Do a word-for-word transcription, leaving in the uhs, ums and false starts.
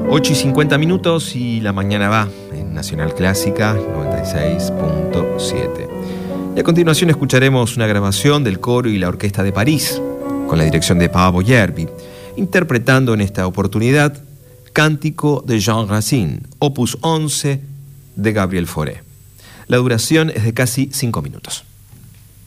ocho y cincuenta minutos y la mañana va en Nacional Clásica noventa y seis punto siete. Y a continuación escucharemos una grabación del coro y la orquesta de París, con la dirección de Paavo Järvi, interpretando en esta oportunidad Cántico de Jean Racine, opus once de Gabriel Fauré. La duración es de casi cinco minutos.